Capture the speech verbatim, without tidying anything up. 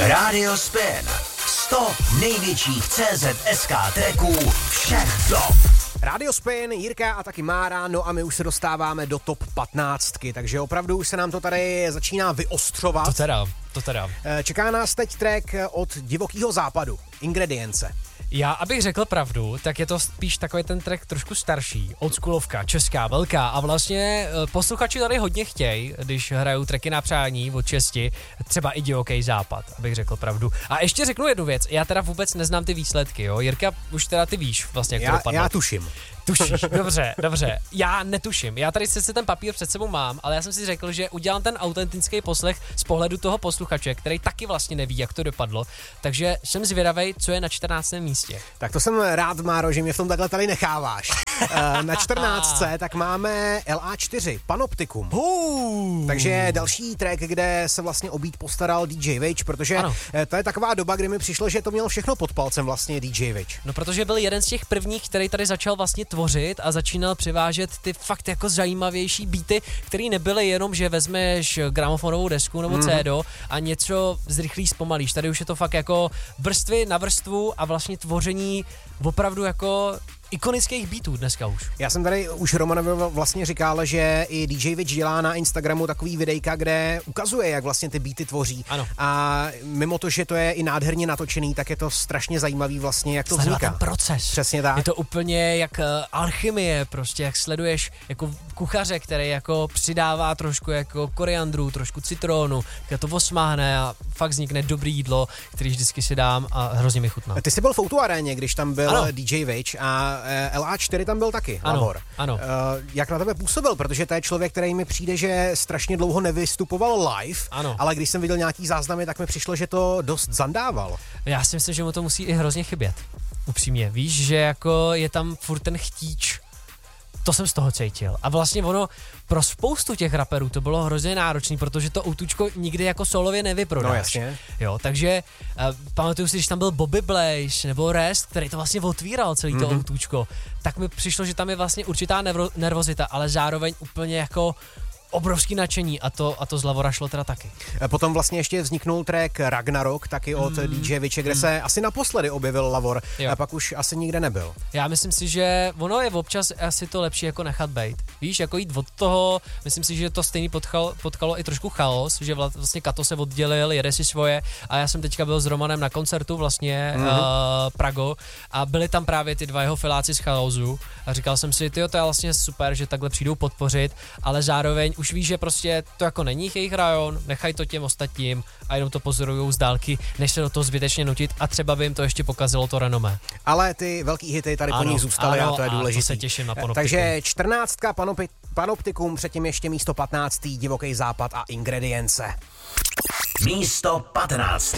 Radio Spin. sto největších C Z S K tracků všech dob. Radio Spin, Jirka a taky Mára, no a my už se dostáváme do top patnáctky, takže opravdu už se nám to tady začíná vyostřovat. To teda, to teda. Čeká nás teď track od Divokýho západu, Ingredience. Já, abych řekl pravdu, tak je to spíš takový ten track trošku starší, oldschoolovka, česká, velká a vlastně posluchači tady hodně chtějí, když hrajou tracky na přání od česti, třeba i Divoký západ, abych řekl pravdu. A ještě řeknu jednu věc, já teda vůbec neznám ty výsledky, jo, Jirka, už teda ty víš vlastně, jak já, to dopadlo. Já tuším. Tušíš, dobře, dobře. Já netuším. Já tady sice ten papír před sebou mám, ale já jsem si řekl, že udělám ten autentický poslech z pohledu toho posluchače, který taky vlastně neví, jak to dopadlo. Takže jsem zvědavej, co je na čtrnáctém místě. Tak to jsem rád, Máro, že mě v tom takhle tady necháváš. Na čtrnáctce tak máme L A čtyři, Panoptikum. Uh. Takže další track, kde se vlastně o beat postaral D J Witch, protože ano. To je taková doba, kdy mi přišlo, že to mělo všechno pod palcem vlastně D J Witch. No protože byl jeden z těch prvních, který tady začal vlastně tvořit a začínal přivážet ty fakt jako zajímavější beaty, které nebyly jenom, že vezmeš gramofonovou desku nebo C D a něco zrychlí zpomalíš. Tady už je to fakt jako vrstvy na vrstvu a vlastně tvoření opravdu jako ikonických beatů dneska už. Já jsem tady už Romanovi vlastně říkal, že i D J Witch dělá na Instagramu takový videjka, kde ukazuje, jak vlastně ty beaty tvoří. Ano. A mimo to, že to je i nádherně natočený, tak je to strašně zajímavý vlastně, jak to Sledovat vzniká. ten proces. Přesně tak. Je to úplně jak uh, alchymie, prostě jak sleduješ jako kuchaře, který jako přidává trošku jako koriandru, trošku citrónu, jak to osmáhne a fakt vznikne dobrý jídlo, který vždycky si dám a hrozně mi chutná. Ty jsi byl v Outu aréně, když tam byl ano. D J Witch a L A čtyři tam byl taky, ano, Lavor. Ano. Uh, jak na tebe působil? Protože to je člověk, který mi přijde, že strašně dlouho nevystupoval live, ano. ale když jsem viděl nějaký záznamy, tak mi přišlo, že to dost zandával. Já si myslím, že mu to musí i hrozně chybět. Upřímně, víš, že jako je tam furt ten chtíč. To jsem z toho cítil. A vlastně ono pro spoustu těch raperů to bylo hrozně náročný, protože to outučko nikdy jako solově nevyprodáš. No jasně. Jo, takže uh, pamatuju si, když tam byl Bobby Blaze nebo Rest, který to vlastně otvíral celý to mm-hmm. outučko, tak mi přišlo, že tam je vlastně určitá nervo- nervozita, ale zároveň úplně jako obrovský nadšení a to, a to z Lavora šlo teda taky. Potom vlastně ještě vzniknul track Ragnarok, taky od mm. D J Witche, kde mm. se asi naposledy objevil Lavor, jo. A pak už asi nikde nebyl. Já myslím si, že ono je občas asi to lepší jako nechat bejt. Víš, jako jít od toho, myslím si, že to stejný potkal, potkalo i trošku chaos, že vlastně Kato se oddělil, jede si svoje a já jsem teďka byl s Romanem na koncertu vlastně mm. uh, Prago a byli tam právě ty dva jeho filáci z chaosu a říkal jsem si, tyjo, to je vlastně super, že takhle přijdou podpořit, ale zároveň už víš, že prostě to jako není jejich rajon, nechaj to těm ostatním a jenom to pozorujou z dálky, než se do toho zbytečně nutit a třeba by jim to ještě pokazilo to renomé. Ale ty velký hity tady ano, po nich zůstaly ano, a to je důležité. se těším na Panoptikum. Takže čtrnáctka Panopi- Panoptikum, předtím ještě místo patnáctý Divoký západ a Ingredience. Místo patnácté.